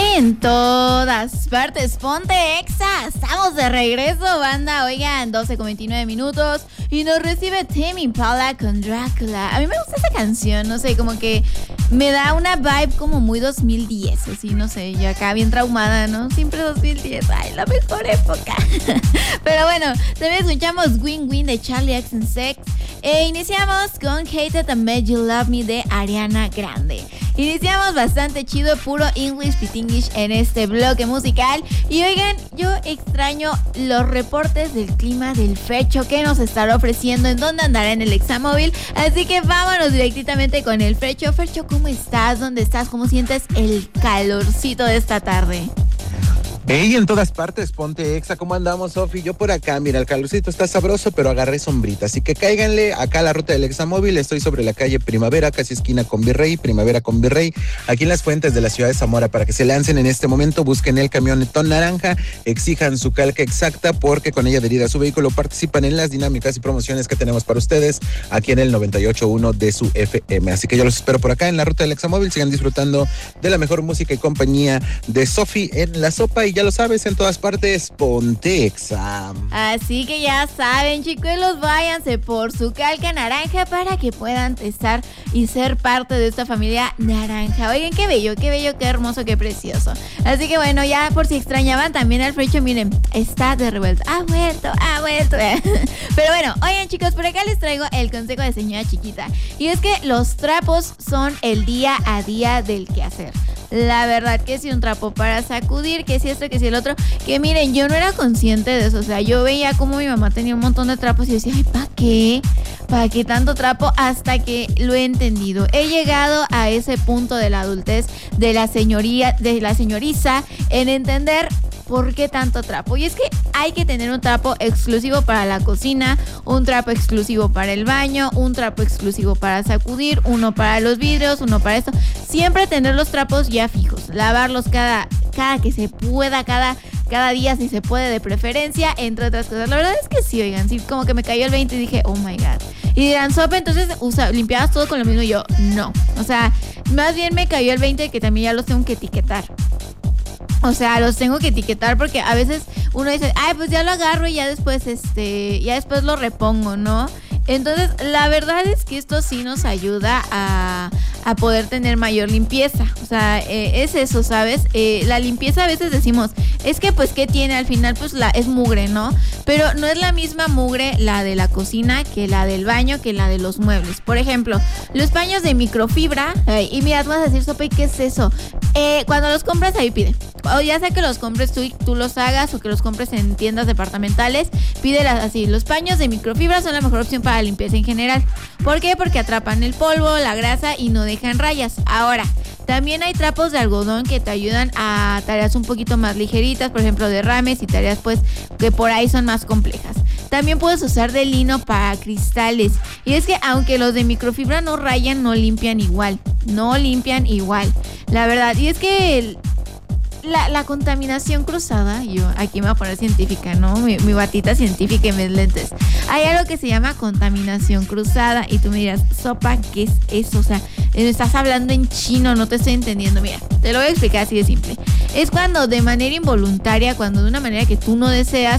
En todas partes, ponte Exa. Estamos de regreso, banda. Oigan, 12:29 y nos recibe Tame Impala con Drácula. A mí me gusta esa canción, no sé, como que me da una vibe como muy 2010, así, no sé, yo acá bien traumada, ¿no? Siempre 2010, ay, la mejor época. Pero bueno, también escuchamos Win Win de Charlie XCX e iniciamos con Hated and Made You Love Me de Ariana Grande. Iniciamos bastante chido, puro English Pitinglish en este bloque musical. Y oigan, yo extraño los reportes del clima del Fecho que nos estará ofreciendo en dónde andará en el Examóvil. Así que vámonos directamente con el Fecho. Fecho, ¿cómo estás? ¿Dónde estás? ¿Cómo sientes el calorcito de esta tarde? Hey, en todas partes, ponte Exa. ¿Cómo andamos, Sofi? Yo por acá, mira, el calorcito está sabroso, pero agarré sombrita. Así que cáiganle acá a la ruta del Examóvil. Estoy sobre la calle Primavera, casi esquina con Virrey, Primavera con Virrey, aquí en las Fuentes de la ciudad de Zamora. Para que se lancen en este momento, busquen el camionetón naranja, exijan su calca exacta, porque con ella adherida a su vehículo participan en las dinámicas y promociones que tenemos para ustedes aquí en el 98.1 de su FM. Así que yo los espero por acá en la ruta del Examóvil. Sigan disfrutando de la mejor música y compañía de Sofi en la sopa. Y ya lo sabes, en todas partes, ponte Exa. Así que ya saben, chicuelos, váyanse por su calca naranja para que puedan testar y ser parte de esta familia naranja. Oigan, qué bello, qué hermoso, qué precioso. Así que bueno, ya por si extrañaban también al Frecho, miren, está de revuelta. Ha vuelto. Pero bueno, oigan, chicos, por acá les traigo el consejo de señora chiquita. Y es que los trapos son el día a día del quehacer. La verdad que si un trapo para sacudir, que si esto, que si el otro, que miren, yo no era consciente de eso, o sea, yo veía como mi mamá tenía un montón de trapos y decía, ay, ¿para qué? ¿Para qué tanto trapo? Hasta que lo he entendido. He llegado a ese punto de la adultez, de la señoriza, en entender ¿por qué tanto trapo? Y es que hay que tener un trapo exclusivo para la cocina, un trapo exclusivo para el baño, un trapo exclusivo para sacudir, uno para los vidrios, uno para esto. Siempre tener los trapos ya fijos, lavarlos cada que se pueda, cada día si se puede de preferencia, entre otras cosas. La verdad es que sí, oigan, sí, como que me cayó el 20 y dije, oh my god. Y dirán, Sopa, entonces limpiabas todo con lo mismo. Y yo, no. O sea, más bien me cayó el 20 que también ya los tengo que etiquetar. O sea, los tengo que etiquetar porque a veces uno dice, ay, pues ya lo agarro y ya después lo repongo, ¿no? Entonces, la verdad es que esto sí nos ayuda a poder tener mayor limpieza. O sea, es eso, ¿sabes? La limpieza a veces decimos, es que pues, ¿qué tiene? Al final, pues, es mugre, ¿no? Pero no es la misma mugre la de la cocina que la del baño, que la de los muebles. Por ejemplo, los paños de microfibra, y mira, tú vas a decir, Sopa, ¿qué es eso? Cuando los compras, ahí pide. O ya sea que los compres tú los hagas o que los compres en tiendas departamentales, pídelas así. Los paños de microfibra son la mejor opción para limpieza en general. ¿Por qué? Porque atrapan el polvo, la grasa y no dejan rayas. Ahora, también hay trapos de algodón que te ayudan a tareas un poquito más ligeritas, por ejemplo derrames y tareas pues que por ahí son más complejas. También puedes usar de lino para cristales. Y es que aunque los de microfibra no rayan, no limpian igual. La verdad, y es que la contaminación cruzada, yo aquí me voy a poner científica, ¿no? Mi batita científica y mis lentes. Hay algo que se llama contaminación cruzada y tú me dirás, Sopa, ¿qué es eso? O sea, estás hablando en chino, no te estoy entendiendo. Mira, te lo voy a explicar así de simple. Es cuando de manera involuntaria, cuando de una manera que tú no deseas,